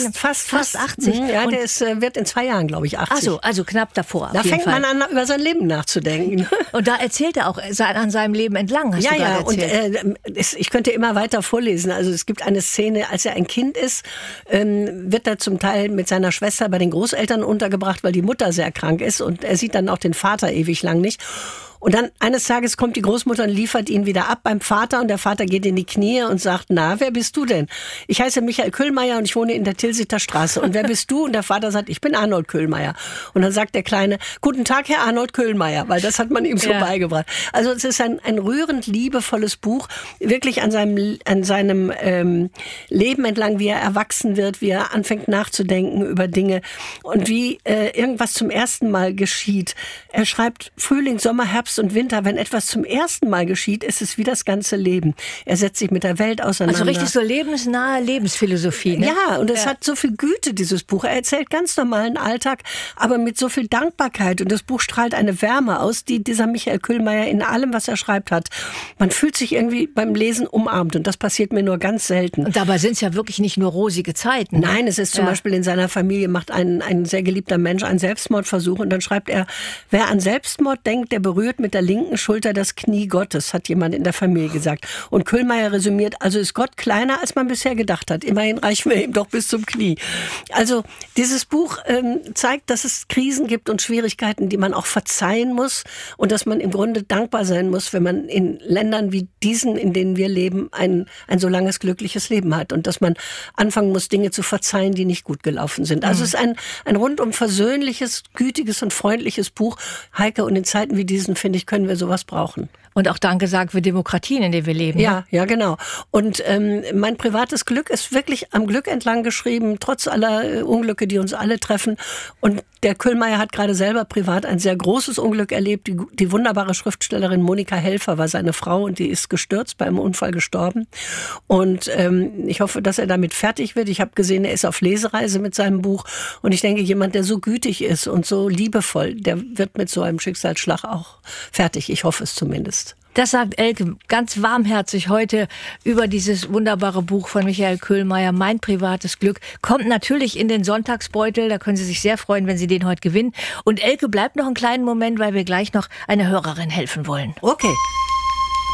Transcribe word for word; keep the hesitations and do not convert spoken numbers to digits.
fast, fast achtzig. Ja, und der ist, wird in zwei Jahren, glaube ich, achtzig. Ach so, also knapp davor. Da fängt Fall. man an, über sein Leben nachzudenken. Und da erzählt er auch an seinem Leben entlang, hast ja, du gerade ja, erzählt. Und äh, es, ich könnte immer weiter vorlesen. Also es gibt eine Szene, als er ein Kind ist, ähm, wird er zum Teil mit seiner Schwester bei den Großeltern untergebracht, weil die Mutter sehr krank ist. Und er sieht dann auch den Vater ewig lang nicht. Und dann eines Tages kommt die Großmutter und liefert ihn wieder ab beim Vater und der Vater geht in die Knie und sagt, na, wer bist du denn? Ich heiße Michael Köhlmeier und ich wohne in der Tilsiter Straße. Und wer bist du? Und der Vater sagt, ich bin Arnold Köhlmeier. Und dann sagt der Kleine, guten Tag, Herr Arnold Köhlmeier, weil das hat man ihm so ja. beigebracht. Also es ist ein, ein rührend liebevolles Buch, wirklich an seinem, an seinem ähm, Leben entlang, wie er erwachsen wird, wie er anfängt nachzudenken über Dinge und wie äh, irgendwas zum ersten Mal geschieht. Er schreibt Frühling, Sommer, Herbst und Winter, wenn etwas zum ersten Mal geschieht, ist es wie das ganze Leben. Er setzt sich mit der Welt auseinander. Also richtig so lebensnahe Lebensphilosophie. Ne? Ja, und es ja. hat so viel Güte, dieses Buch. Er erzählt ganz normalen Alltag, aber mit so viel Dankbarkeit. Und das Buch strahlt eine Wärme aus, die dieser Michael Köhlmeier in allem, was er schreibt, hat. Man fühlt sich irgendwie beim Lesen umarmt und das passiert mir nur ganz selten. Und dabei sind es ja wirklich nicht nur rosige Zeiten. Nein, es ist zum ja. Beispiel in seiner Familie macht ein, ein sehr geliebter Mensch einen Selbstmordversuch und dann schreibt er, wer an Selbstmord denkt, der berührt mit der linken Schulter das Knie Gottes, hat jemand in der Familie gesagt. Und Köhlmeier resümiert, also ist Gott kleiner, als man bisher gedacht hat. Immerhin reichen wir ihm doch bis zum Knie. Also dieses Buch ähm, zeigt, dass es Krisen gibt und Schwierigkeiten, die man auch verzeihen muss und dass man im Grunde dankbar sein muss, wenn man in Ländern wie diesen, in denen wir leben, ein, ein so langes, glückliches Leben hat und dass man anfangen muss, Dinge zu verzeihen, die nicht gut gelaufen sind. Also mhm. es ist ein, ein rundum versöhnliches, gütiges und freundliches Buch. Heike, und in Zeiten wie diesen, finde ich, können wir sowas brauchen. Und auch Danke sagen für Demokratien, in denen wir leben. Ja, ja, genau. Und ähm, mein privates Glück ist wirklich am Glück entlang geschrieben, trotz aller äh, Unglücke, die uns alle treffen. Und der Köhlmeier hat gerade selber privat ein sehr großes Unglück erlebt. Die, die wunderbare Schriftstellerin Monika Helfer war seine Frau und die ist gestürzt, bei einem Unfall gestorben. Und ähm, ich hoffe, dass er damit fertig wird. Ich habe gesehen, er ist auf Lesereise mit seinem Buch. Und ich denke, jemand, der so gütig ist und so liebevoll, der wird mit so einem Schicksalsschlag auch fertig. Ich hoffe es zumindest. Das sagt Elke ganz warmherzig heute über dieses wunderbare Buch von Michael Köhlmeier, Mein privates Glück. Kommt natürlich in den Sonntagsbeutel, da können Sie sich sehr freuen, wenn Sie den heute gewinnen. Und Elke bleibt noch einen kleinen Moment, weil wir gleich noch einer Hörerin helfen wollen. Okay.